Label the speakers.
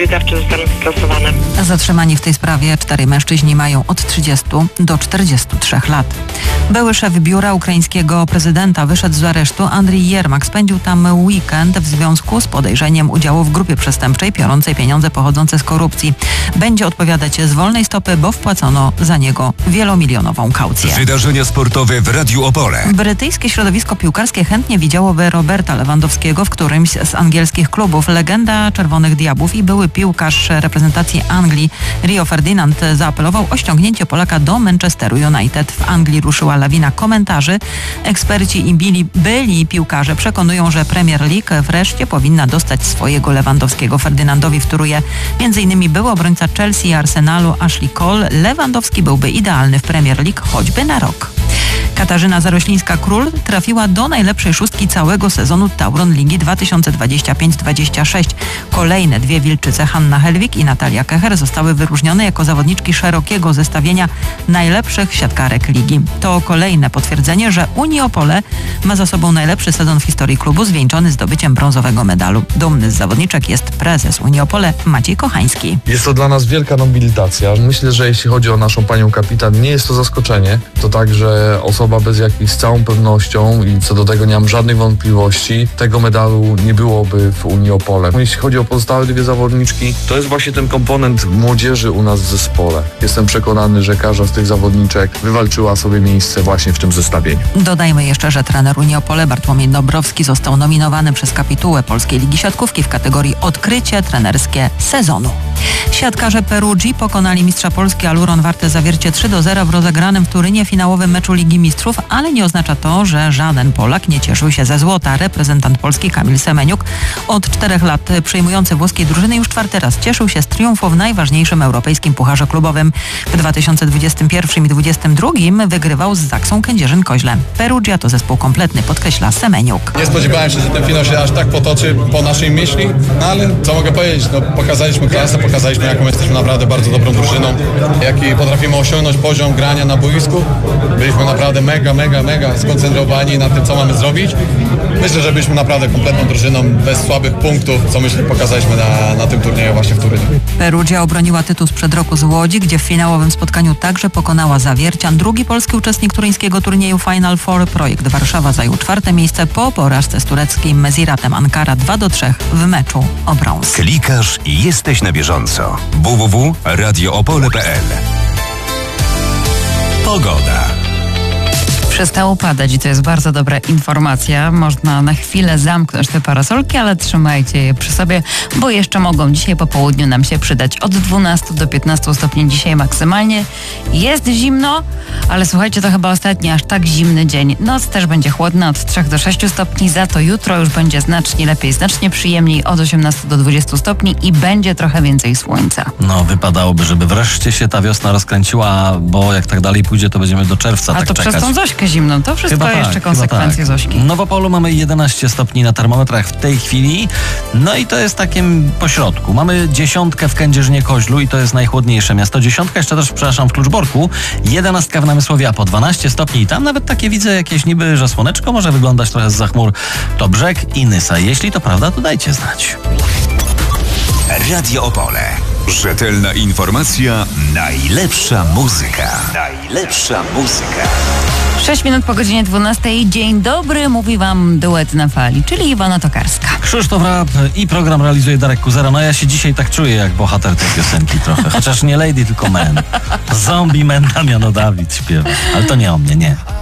Speaker 1: Zawsze zostaną stosowane.
Speaker 2: Zatrzymani w tej sprawie 4 mężczyźni mają od 30 do 43 lat. Były szef biura ukraińskiego prezydenta wyszedł z aresztu. Andrii Jermak spędził tam weekend w związku z podejrzeniem udziału w grupie przestępczej piorącej pieniądze pochodzące z korupcji. Będzie odpowiadać z wolnej stopy, bo wpłacono za niego wielomilionową kaucję.
Speaker 3: Wydarzenia sportowe w Radiu Opole.
Speaker 2: Brytyjskie środowisko piłkarskie chętnie widziałoby Roberta Lewandowskiego w którymś z angielskich klubów. Legenda Czerwonych Diabłów i były piłkarz reprezentacji Anglii Rio Ferdinand zaapelował o ściągnięcie Polaka do Manchesteru United. W Anglii ruszyła lawina komentarzy. Eksperci i byli piłkarze przekonują, że Premier League wreszcie powinna dostać swojego Lewandowskiego. Ferdynandowi wtóruje m.in. były obrońca Chelsea i Arsenalu Ashley Cole. Lewandowski byłby idealny w Premier League choćby na rok. Katarzyna Zaroślińska-Król trafiła do najlepszej szóstki całego sezonu Tauron Ligi 2025-26. Kolejne 2 wilczyce, Hanna Helwig i Natalia Kecher, zostały wyróżnione jako zawodniczki szerokiego zestawienia najlepszych siatkarek ligi. To kolejne potwierdzenie, że Unii Opole ma za sobą najlepszy sezon w historii klubu, zwieńczony zdobyciem brązowego medalu. Dumny z zawodniczek jest prezes Unii Opole Maciej Kochański.
Speaker 4: Jest to dla nas wielka nobilitacja. Myślę, że jeśli chodzi o naszą panią kapitan, nie jest to zaskoczenie. To także osoba bez jakiejś, z całą pewnością i co do tego nie mam żadnych wątpliwości, tego medalu nie byłoby w Unii Opole. Jeśli chodzi o pozostałe 2 zawodniczki, to jest właśnie ten komponent młodzieży u nas w zespole. Jestem przekonany, że każda z tych zawodniczek wywalczyła sobie miejsce właśnie w tym zestawieniu.
Speaker 2: Dodajmy jeszcze, że trener Unii Opole Bartłomiej Dąbrowski został nominowany przez kapitułę Polskiej Ligi Siatkówki w kategorii Odkrycie trenerskie sezonu. Siatkarze Perugii pokonali mistrza Polski Aluron Warte Zawiercie 3-0 w rozegranym w Turynie finałowym meczu Ligi Mistrzów, ale nie oznacza to, że żaden Polak nie cieszył się ze złota. Reprezentant Polski Kamil Semeniuk, od 4 lat przyjmujący włoskiej drużyny, już 4. raz cieszył się z triumfu w najważniejszym europejskim pucharze klubowym. W 2021 i 2022 wygrywał z Zaksą Kędzierzyn-Koźle. Perugia to zespół kompletny, podkreśla Semeniuk.
Speaker 5: Nie spodziewałem się, że ten finał się aż tak potoczy po naszej myśli, no ale co mogę powiedzieć, pokazaliśmy klasę, pokazaliśmy jaką jesteśmy naprawdę bardzo dobrą drużyną, jaki potrafimy osiągnąć poziom grania na boisku. Byliśmy naprawdę mega skoncentrowani na tym, co mamy zrobić. Myślę, że byliśmy naprawdę kompletną drużyną, bez słabych punktów, co myślę pokazaliśmy na tym turnieju właśnie w Turynie.
Speaker 2: Perugia obroniła tytuł sprzed roku z Łodzi, gdzie w finałowym spotkaniu także pokonała Zawiercian. Drugi polski uczestnik turyńskiego turnieju Final Four, Projekt Warszawa, zajął 4. miejsce po porażce z tureckim Meziratem Ankara 2-3 w meczu o brąz.
Speaker 3: Klikasz i jesteś na bieżąco. www.radioopole.pl. Pogoda.
Speaker 6: Przestało padać i to jest bardzo dobra informacja. Można na chwilę zamknąć te parasolki, ale trzymajcie je przy sobie, bo jeszcze mogą dzisiaj po południu nam się przydać. Od 12 do 15 stopni dzisiaj maksymalnie. Jest zimno, ale słuchajcie, to chyba ostatni aż tak zimny dzień. Noc też będzie chłodna, od 3 do 6 stopni, za to jutro już będzie znacznie lepiej, znacznie przyjemniej, od 18 do 20 stopni i będzie trochę więcej słońca.
Speaker 7: No, wypadałoby, żeby wreszcie się ta wiosna rozkręciła, bo jak tak dalej pójdzie, to będziemy do czerwca tak
Speaker 6: to
Speaker 7: czekać.
Speaker 6: Przez tą Zośkę zimną, to wszystko
Speaker 7: Chyba
Speaker 6: jeszcze
Speaker 7: tak,
Speaker 6: konsekwencje Zośki.
Speaker 7: W Nowopolu mamy 11 stopni na termometrach w tej chwili, no i to jest takim pośrodku. Mamy 10 w Kędzierzynie-Koźlu i to jest najchłodniejsze miasto. 10 jeszcze też, przepraszam, w Kluczborku, 11 w Namysłowie, a po 12 stopni i tam nawet takie widzę jakieś niby, że słoneczko może wyglądać trochę zza chmur. To Brzeg i Nysa. Jeśli to prawda, to dajcie znać.
Speaker 3: Radio Opole. Rzetelna informacja, najlepsza muzyka. Najlepsza muzyka.
Speaker 6: 6 minut po godzinie 12. Dzień dobry, mówi wam duet na fali, czyli Iwona Tokarska.
Speaker 7: Krzysztof Rap i program realizuje Darek Kuzera. No ja się dzisiaj tak czuję jak bohater tej piosenki trochę. Chociaż nie Lady, tylko Man. Zombie Man Damiano Dawid śpiewa. Ale to nie o mnie, nie.